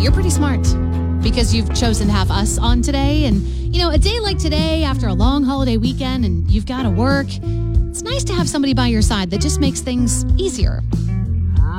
you're pretty smart because you've chosen to have us on today. And, a day like today after a long holiday weekend and you've got to work, it's nice to have somebody by your side that just makes things easier.